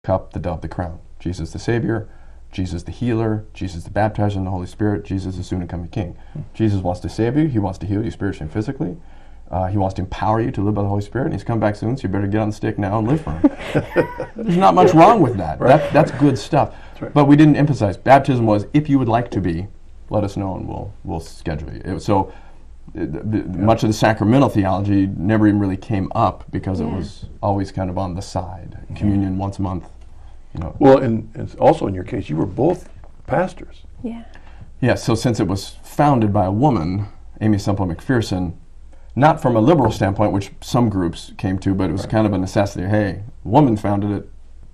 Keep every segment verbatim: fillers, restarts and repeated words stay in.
cup, the dove, the crown. Jesus the Savior, Jesus the healer, Jesus the baptizer in the Holy Spirit, Jesus the soon-to-coming King. Jesus wants to save you. He wants to heal you spiritually and physically. Uh, he wants to empower you to live by the Holy Spirit, and he's come back soon, so you better get on the stick now and live for him. There's not much wrong with that. Right. that that's good stuff. That's right. But we didn't emphasize. Baptism was, if you would like to be, let us know and we'll we'll schedule you. It was, so uh, the, the, Yeah. much of the sacramental theology never even really came up because Yeah. it was always kind of on the side. Communion once a month. You know. Well, and, and also in your case, you were both pastors. Yeah. Yeah, so since it was founded by a woman, Amy Semple McPherson, not from a liberal standpoint, which some groups came to, but it was Right. kind of a necessity. Hey, a woman founded it.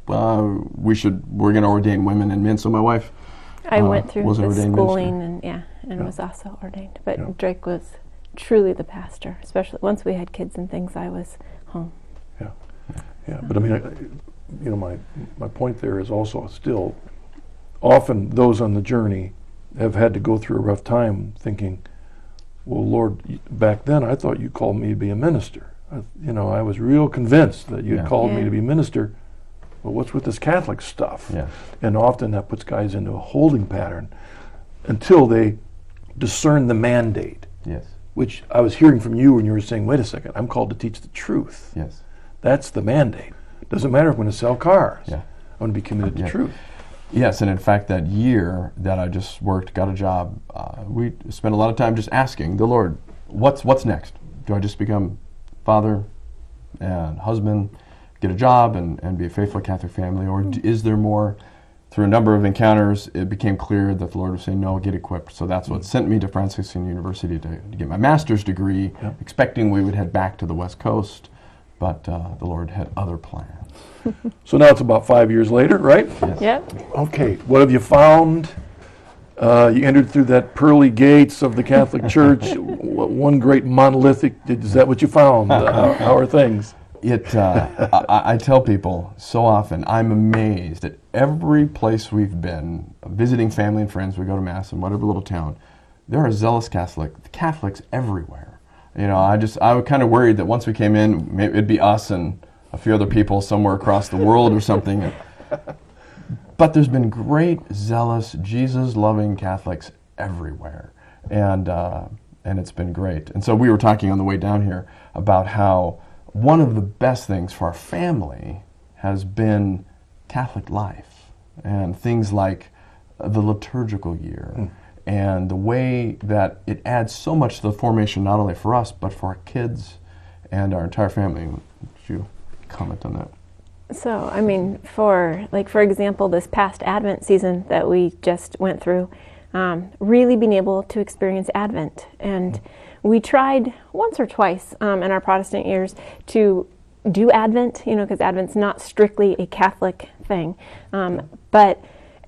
Uh, we should. We're going to ordain women and men. So my wife I uh, went through was the an ordained schooling minister. and yeah, and Yeah. was also ordained. But Yeah. Drake was truly the pastor, especially once we had kids and things. I was home. Yeah, yeah. But I mean, I, you know, my my point there is also still, often those on the journey have had to go through a rough time, thinking, "Well, Lord, y- back then I thought you called me to be a minister. I, you know, I was real convinced that you Yeah. had called me Yeah. to be a minister. Well, what's with this Catholic stuff?" Yeah. And often that puts guys into a holding pattern until they discern the mandate, Yes. which I was hearing from you when you were saying, "Wait a second, I'm called to teach the truth." Yes. That's the mandate. Doesn't matter if I'm going to sell cars. Yeah. I want to be committed Yeah. to truth. Yes, and in fact, that year that I just worked, got a job, uh, we spent a lot of time just asking the Lord, "What's what's next? Do I just become father and husband, get a job, and, and be a faithful Catholic family, or d- is there more?" Through a number of encounters, it became clear that the Lord was saying, "No, get equipped." So that's what sent me to Franciscan University to, to get my master's degree, Yeah. expecting we would head back to the West Coast, but uh, the Lord had other plans. So now it's about five years later, right? Yes. Yep. Okay, what have you found? Uh, you entered through that pearly gates of the Catholic Church, w- one great monolithic, is that what you found? Uh, how, how are things? It, uh, I, I tell people so often, I'm amazed at every place we've been, visiting family and friends, we go to Mass in whatever little town, there are zealous Catholic, Catholics everywhere. You know, I just, I was kind of worried that once we came in, maybe it'd be us and a few other people somewhere across the world or something. But there's been great, zealous, Jesus-loving Catholics everywhere. And, uh, and it's been great. And so we were talking on the way down here about how one of the best things for our family has been Catholic life and things like uh, the liturgical year Mm. and the way that it adds so much to the formation, not only for us, but for our kids and our entire family. Would you comment on that? So, I mean, for, like, for example, this past Advent season that we just went through, um, really being able to experience Advent. And we tried once or twice um, in our Protestant years to do Advent, you know, because Advent's not strictly a Catholic thing. Um, but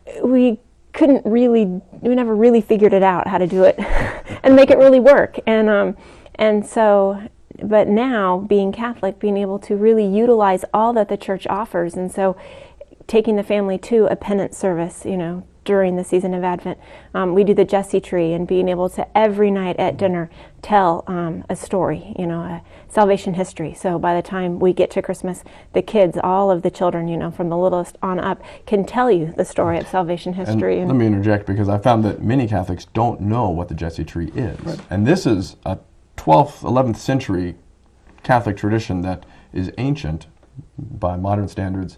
we couldn't really, we never really figured it out how to do it and make it really work. And, um, and so... But now, being Catholic, being able to really utilize all that the Church offers, and so taking the family to a penance service, you know, during the season of Advent. Um, we do the Jesse tree, and being able to every night at dinner tell um, a story, you know, a salvation history. So by the time we get to Christmas, the kids, all of the children, you know, from the littlest on up, can tell you the story of salvation history. And let me interject, because I found that many Catholics don't know what the Jesse tree is. Right. And this is a twelfth, eleventh century Catholic tradition that is ancient by modern standards,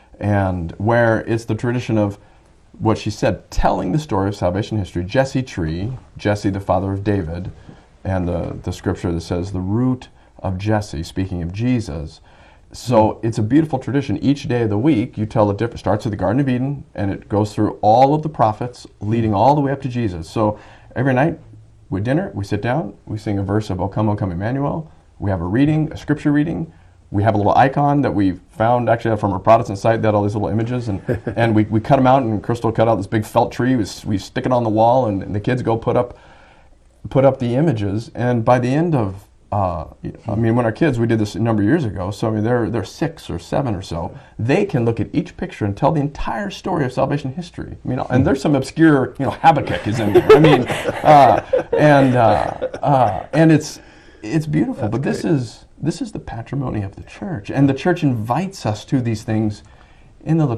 and where it's the tradition of what she said, telling the story of salvation history. Jesse tree, Jesse the father of David, and the, the scripture that says the root of Jesse, speaking of Jesus. So it's a beautiful tradition. Each day of the week, you tell a different, starts at the Garden of Eden, and it goes through all of the prophets, leading all the way up to Jesus. So every night, with dinner, we sit down, we sing a verse of O Come, O Come, Emmanuel. We have a reading, a scripture reading. We have a little icon that we found actually from our Protestant site that had all these little images, and, and we, we cut them out, and Crystal cut out this big felt tree. We, s- we stick it on the wall, and, and the kids go put up put up the images. And by the end of, uh, I mean, when our kids, we did this a number of years ago, so I mean, they're, they're six or seven or so, they can look at each picture and tell the entire story of salvation history. I mean, and there's some obscure, you know, Habakkuk is in there. I mean, uh, and, uh, uh, and it's, it's beautiful, That's but this great. is this is the patrimony of the Church, and the Church invites us to these things in the